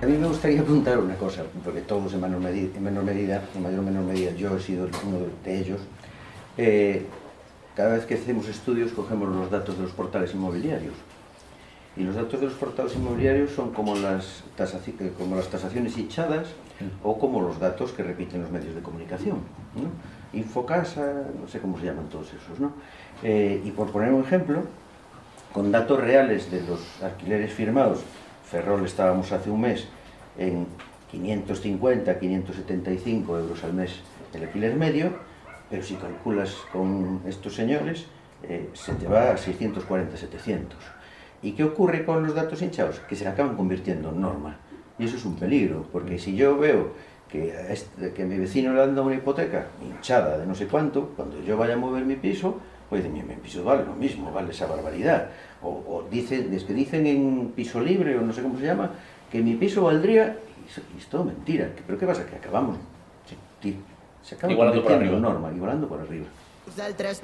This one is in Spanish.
A mí me gustaría apuntar una cosa, porque todos en mayor o menor medida, yo he sido uno de ellos. Cada vez que hacemos estudios cogemos los datos de los portales inmobiliarios. Y los datos de los portales inmobiliarios son como las tasaciones hinchadas o como los datos que repiten los medios de comunicación, ¿no? Infocasa, no sé cómo se llaman todos esos, ¿no? Y por poner un ejemplo, con datos reales de los alquileres firmados, Ferrol estábamos hace un mes en 550, 575 euros al mes el alquiler medio, pero si calculas con estos señores, se te va a 640, 700. ¿Y qué ocurre con los datos hinchados? Que se acaban convirtiendo en norma. Y eso es un peligro, porque si yo veo que a mi vecino le han dado una hipoteca hinchada de no sé cuánto, cuando yo vaya a mover mi piso, pues mi piso vale lo mismo, vale esa barbaridad. O dicen en piso libre, o no sé cómo se llama, que mi piso valdría, y es todo mentira. ¿Pero qué pasa? Que acabamos, se acaba convirtiendo en norma, igualando por arriba.